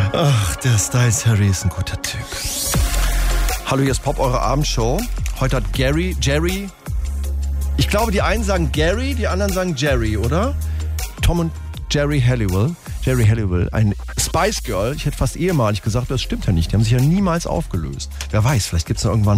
Ach, der Styles Harry ist ein guter Typ. Hallo, hier ist Pop, eure Abendshow. Heute hat Jerry, ich glaube, die einen sagen Gary, die anderen sagen Jerry, oder? Tom und Jerry Halliwell, ein Spice Girl. Ich hätte fast ehemalig gesagt, das stimmt ja nicht. Die haben sich ja niemals aufgelöst. Wer weiß, vielleicht gibt es noch irgendwann